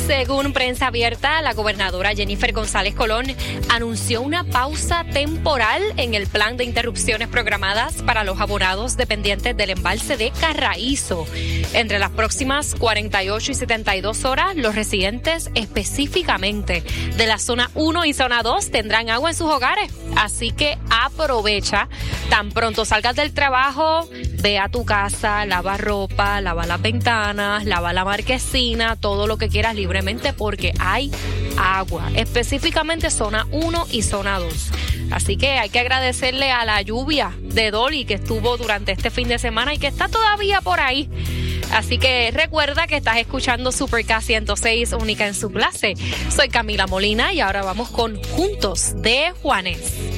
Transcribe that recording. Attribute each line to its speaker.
Speaker 1: Según Prensa Abierta, la gobernadora Jennifer González Colón anunció una pausa temporal en el plan de interrupciones programadas para los abonados dependientes del embalse de Carraízo. Entre las próximas 48 y 72 horas, los residentes específicamente de la zona 1 y zona 2 tendrán agua en sus hogares. Así que aprovecha. Tan pronto salgas del trabajo, ve a tu casa, lava ropa, lava las ventanas, lava la marquesina, todo lo que quieras libremente porque hay agua, específicamente zona 1 y zona 2. Así que hay que agradecerle a la lluvia de Dolly que estuvo durante este fin de semana y que está todavía por ahí. Así que recuerda que estás escuchando Super K 106, única en su clase. Soy Camila Molina y ahora vamos con Juntos de Juanes.